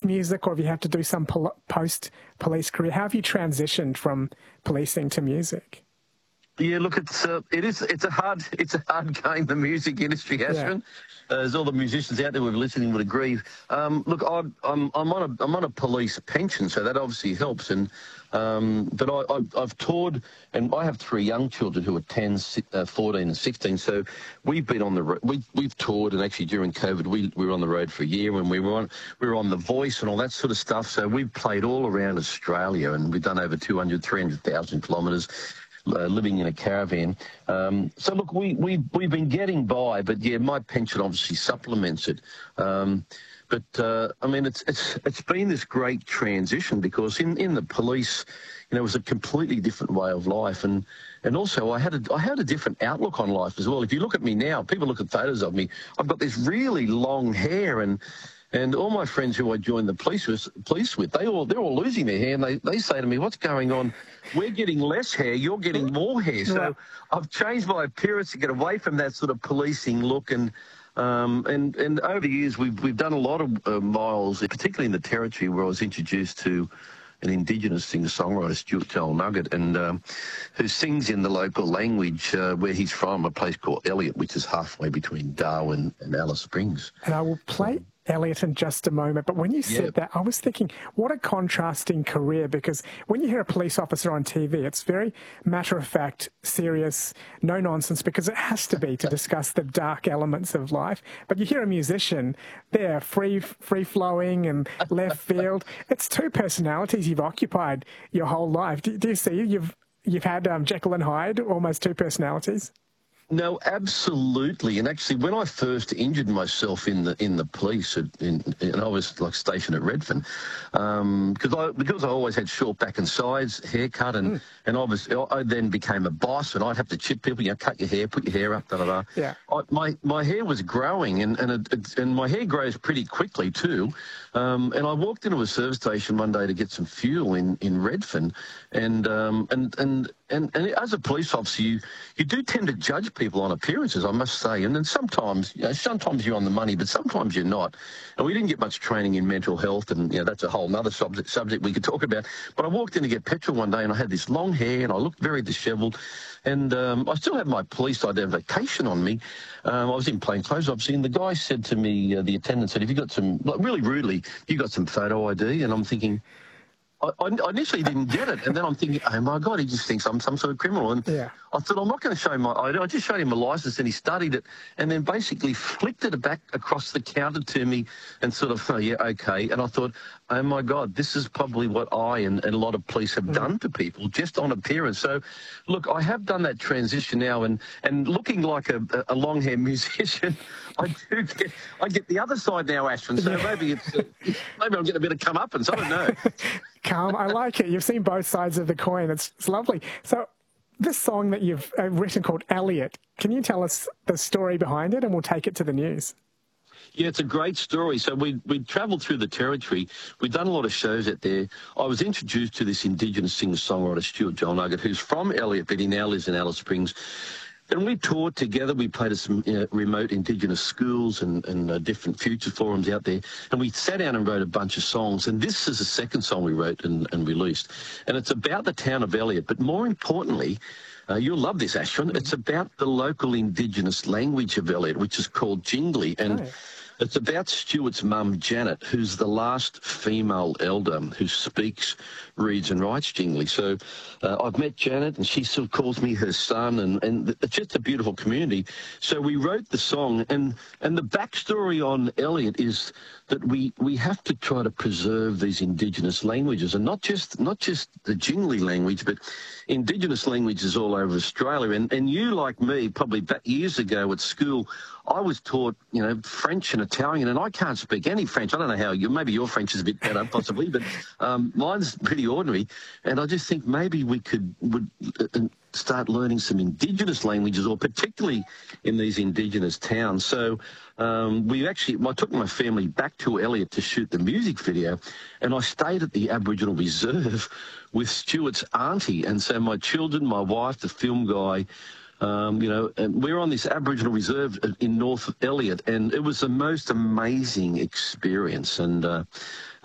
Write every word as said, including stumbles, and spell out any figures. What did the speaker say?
music, or have you had to do some pol post-police career? How have you transitioned from policing to music? Yeah, look, it's uh, it is it's a hard it's a hard game, the music industry, Ashwin. Yeah. Uh, as all the musicians out there who are listening would agree. Um, look, I, I'm I'm on a I'm on a police pension, so that obviously helps. And um, but I, I I've toured, and I have three young children who are ten, fourteen, and sixteen. So we've been on the road. We we've toured, and actually during COVID, we, we were on the road for a year when we were on we were on The Voice and all that sort of stuff. So we've played all around Australia, and we've done over two hundred, three hundred thousand kilometres. Uh, living in a caravan. Um, so, look, we, we, we've been getting by, but, yeah, my pension obviously supplements it. Um, but, uh, I mean, it's, it's it's been this great transition because in, in the police, you know, it was a completely different way of life. And, and also I had, a, I had a different outlook on life as well. If you look at me now, people look at photos of me, I've got this really long hair, and And all my friends who I joined the police with, police with, they all they're all losing their hair, and they, they say to me, "What's going on? We're getting less hair. You're getting more hair." So right. I've changed my appearance to get away from that sort of policing look, and um, and and over the years we've we've done a lot of uh, miles, particularly in the Territory, where I was introduced to an Indigenous singer-songwriter, Stuart Joel Nugget, and um, who sings in the local language uh, where he's from, a place called Elliot, which is halfway between Darwin and Alice Springs. And I will play Elliot in just a moment, but when you said yep. that, I was thinking, what a contrasting career, because when you hear a police officer on T V, it's very matter-of-fact, serious, no-nonsense, because it has to be to discuss the dark elements of life. But you hear a musician, they're free, free-flowing and left field. It's two personalities you've occupied your whole life. Do, do you see you've, you've had um, Jekyll and Hyde, almost two personalities? No, absolutely. And actually, when I first injured myself in the in the police, in, and I was like stationed at Redfern, um, because I because I always had short back and sides haircut, and mm. and I was I then became a boss, and I'd have to chip people, you know, cut your hair, put your hair up, da da da. Yeah. I, my my hair was growing, and and it, it, and my hair grows pretty quickly too. Um, and I walked into a service station one day to get some fuel in in Redfern, and um, and and. And, and as a police officer, you, you do tend to judge people on appearances, I must say. And then sometimes, you know, sometimes you're on the money, but sometimes you're not. And we didn't get much training in mental health, and, you know, that's a whole other subject, subject we could talk about. But I walked in to get petrol one day, and I had this long hair, and I looked very dishevelled. And um, I still had my police identification on me. Um, I was in plain clothes, obviously, and the guy said to me, uh, the attendant said, "Have you got some," like really rudely, "you got some photo I D?" And I'm thinking, I, I initially didn't get it, and then I'm thinking, oh my God, he just thinks I'm some sort of criminal. And yeah. I thought, I'm not going to show him my I D. I just showed him a license, and he studied it, and then basically flicked it back across the counter to me and sort of, oh, yeah, okay. And I thought, oh my God, this is probably what I and, and a lot of police have mm. done to people, just on appearance. So, look, I have done that transition now, and, and looking like a, a long-haired musician, I do get, I get the other side now, Ashwin, so yeah. maybe it's, uh, maybe I'm getting a bit of comeuppance, I don't know. Calm, I like it. You've seen both sides of the coin. It's, it's lovely. So this song that you've uh, written called Elliot, can you tell us the story behind it, and we'll take it to the news? Yeah, it's a great story. So we we travelled through the Territory. We'd done a lot of shows out there. I was introduced to this Indigenous singer-songwriter, Stuart Joel Nugget, who's from Elliot, but he now lives in Alice Springs. And we toured together. We played at some you know, remote Indigenous schools and, and uh, different future forums out there. And we sat down and wrote a bunch of songs. And this is the second song we wrote and, and released. And it's about the town of Elliot. But more importantly, uh, you'll love this, Ashwin, it's about the local Indigenous language of Elliot, which is called Jingli. And right. It's about Stuart's mum, Janet, who's the last female elder who speaks, reads and writes Jingli. So uh, I've met Janet, and she still calls me her son, and, and it's just a beautiful community. So we wrote the song, and, and the backstory on Elliot is that we, we have to try to preserve these Indigenous languages, and not just not just the Jingli language, but Indigenous languages all over Australia. And, and you, like me, probably back years ago at school, I was taught, you know, French and Italian, and I can't speak any French. I don't know how you, maybe your French is a bit better, possibly, but um, mine's pretty ordinary. And I just think maybe we could would uh, start learning some Indigenous languages, or particularly in these Indigenous towns. So um, we actually, I took my family back to Elliot to shoot the music video, and I stayed at the Aboriginal Reserve with Stuart's auntie. And so my children, my wife, the film guy, Um, you know, and we're on this Aboriginal reserve in North Elliot, and it was the most amazing experience. And uh,